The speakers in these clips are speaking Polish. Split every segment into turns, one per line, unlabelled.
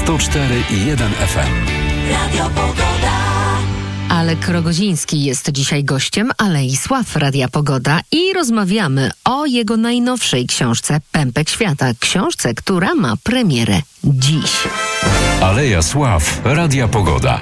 104,1 FM.
Radio Pogoda.
Alek Rogoziński jest dzisiaj gościem Alei Sław Radia Pogoda i rozmawiamy o jego najnowszej książce Pępek Świata. Książce, która ma premierę dziś.
Aleja Sław Radia Pogoda.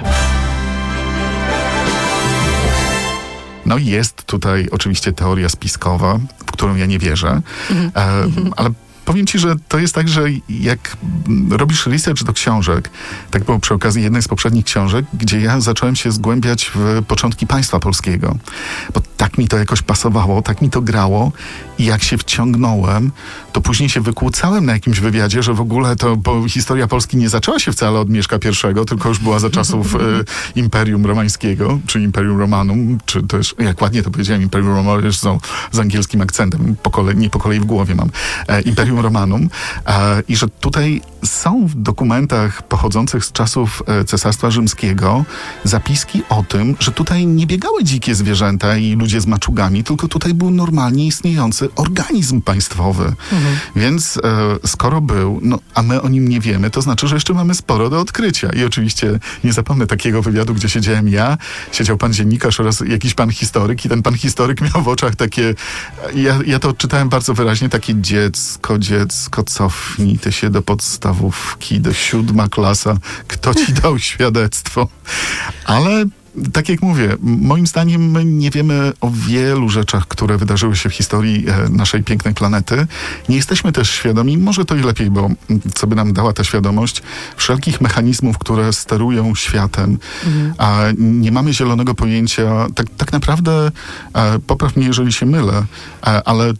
No i jest tutaj oczywiście teoria spiskowa, w którą ja nie wierzę, ale powiem ci, że to jest tak, że jak robisz research do książek, tak było przy okazji jednej z poprzednich książek, gdzie ja zacząłem się zgłębiać w początki państwa polskiego, bo tak mi to jakoś pasowało, tak mi to grało i jak się wciągnąłem, to później się wykłócałem na jakimś wywiadzie, że w ogóle to, bo historia Polski nie zaczęła się wcale od Mieszka I, tylko już była za czasów Imperium Romańskiego, czy Imperium Romanum, czy też, jak ładnie to powiedziałem, Imperium Romanum, już z angielskim akcentem, nie po kolei w głowie mam, Imperium Romanum, i że tutaj są w dokumentach pochodzących z czasów Cesarstwa Rzymskiego zapiski o tym, że tutaj nie biegały dzikie zwierzęta i ludzie z maczugami, tylko tutaj był normalnie istniejący organizm państwowy. Więc skoro był, no, a my o nim nie wiemy, to znaczy, że jeszcze mamy sporo do odkrycia. I oczywiście nie zapomnę takiego wywiadu, gdzie siedziałem ja, siedział pan dziennikarz oraz jakiś pan historyk i ten pan historyk miał w oczach takie, ja to czytałem bardzo wyraźnie, takie dziecko, cofnij ty się do podstawówki, do 7. klasa, kto ci dał świadectwo? Ale tak jak mówię, moim zdaniem my nie wiemy o wielu rzeczach, które wydarzyły się w historii naszej pięknej planety. Nie jesteśmy też świadomi, może to i lepiej, bo co by nam dała ta świadomość, wszelkich mechanizmów, które sterują światem. A nie mamy zielonego pojęcia, tak naprawdę, popraw mnie, jeżeli się mylę, ale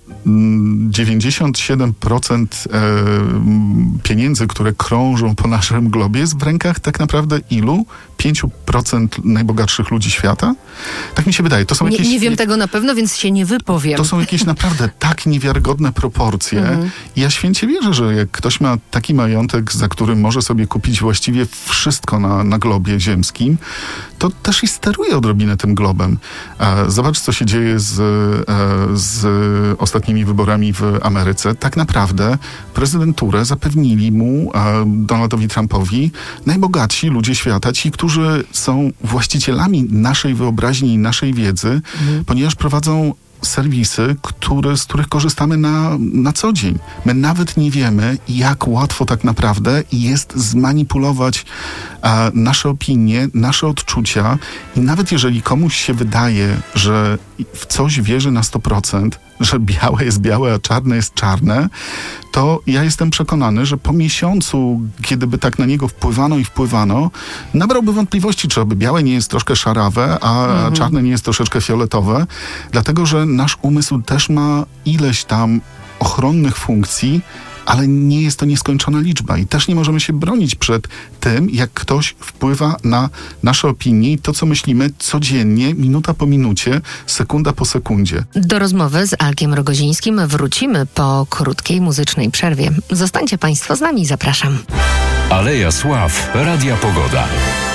97% pieniędzy, które krążą po naszym globie, jest w rękach tak naprawdę ilu? 5% najbogatszych ludzi świata? Tak mi się wydaje. To są jakieś,
nie wiem tego na pewno, więc się nie wypowiem.
To są jakieś naprawdę tak niewiarygodne proporcje. I ja święcie wierzę, że jak ktoś ma taki majątek, za którym może sobie kupić właściwie wszystko na globie ziemskim, to też i steruje odrobinę tym globem. Zobacz, co się dzieje z ostatnimi wyborami w Ameryce. Tak naprawdę prezydenturę zapewnili mu, Donaldowi Trumpowi, najbogatsi ludzie świata, ci, którzy są właścicielami naszej wyobraźni i naszej wiedzy, ponieważ prowadzą serwisy, z których korzystamy na co dzień. My nawet nie wiemy, jak łatwo tak naprawdę jest zmanipulować nasze opinie, nasze odczucia i nawet jeżeli komuś się wydaje, że w coś wierzy na 100%, że białe jest białe, a czarne jest czarne, to ja jestem przekonany, że po miesiącu, kiedy by tak na niego wpływano, nabrałby wątpliwości, czy aby białe nie jest troszkę szarawe, a czarne nie jest troszeczkę fioletowe, dlatego, że nasz umysł też ma ileś tam ochronnych funkcji, ale nie jest to nieskończona liczba i też nie możemy się bronić przed tym, jak ktoś wpływa na nasze opinie i to, co myślimy codziennie, minuta po minucie, sekunda po sekundzie.
Do rozmowy z Alkiem Rogozińskim wrócimy po krótkiej muzycznej przerwie. Zostańcie Państwo z nami, zapraszam.
Aleja Sław Radia Pogoda.